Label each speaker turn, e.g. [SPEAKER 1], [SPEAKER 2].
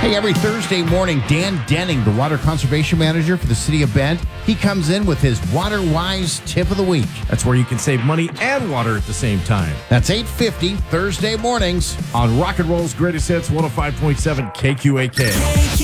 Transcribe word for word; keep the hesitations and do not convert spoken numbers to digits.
[SPEAKER 1] Hey, every Thursday morning, Dan Denning, the water conservation manager for the city of Bend, he comes in with his Water Wise tip of the week.
[SPEAKER 2] That's where you can save money and water at the same time.
[SPEAKER 1] That's eight fifty Thursday mornings
[SPEAKER 2] on Rock and Roll's Greatest Hits, one oh five point seven K Q A K.